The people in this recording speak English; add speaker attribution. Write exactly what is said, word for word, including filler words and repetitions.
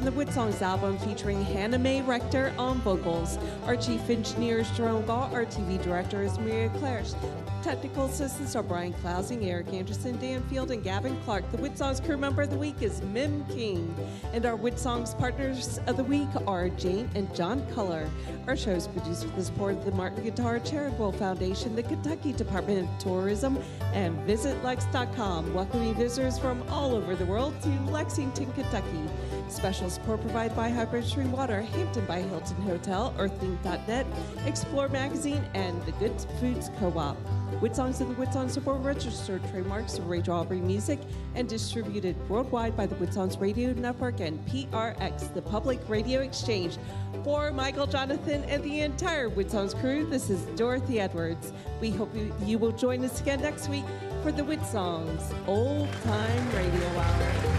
Speaker 1: the Woodsongs album featuring Hannah Mae Rector on vocals. Our chief engineer is Jerome Gall. Our T V director is Maria Claire's. Technical assistants are Brian Clousing, Eric Anderson, Dan Field, and Gavin Clark. The Woodsongs crew member of the week is Mim King. And our Woodsongs partners of the week are Jane and John Culler. Our show is produced with the support of the Martin Guitar Charitable Foundation, the Kentucky Department of Tourism, and Visit Lex dot com, welcoming visitors from all over the world to Lexington, Kentucky. Special support provided by High Pressure Water, Hampton by Hilton Hotel, Earthlink dot net, Explore Magazine, and the Good Foods Co-op. Woodsongs and the Woodsongs support registered trademarks of Radio Aubrey Music and distributed worldwide by the Woodsongs Radio Network and P R X, the Public Radio Exchange. For Michael, Jonathan, and the entire Woodsongs crew, this is Dorothy Edwards. We hope you, you will join us again next week for the Woodsongs Old Time Radio Hour.